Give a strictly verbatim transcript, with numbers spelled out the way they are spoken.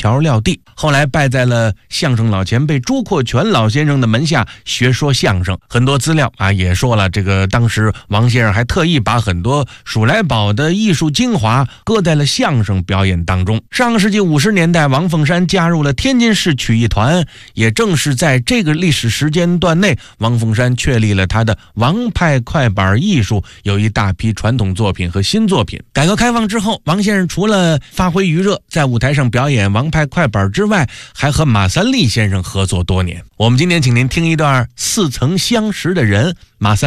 调料地，后来拜在了相声老前辈朱阔全老先生的门下学说相声。很多资料啊也说了，这个当时王先生还特意把很多数来宝的艺术精华搁在了相声表演当中。上个世纪五十年代，王凤山加入了天津市曲艺团，也正是在这个历史时间段内，王凤山确立了他的王派快板艺术，有一大批传统作品和新作品。改革开放之后，王先生除了发挥余热，在舞台上表演王派快板之外，还和马三立先生合作多年。我们今天请您听一段似曾相识的人，马三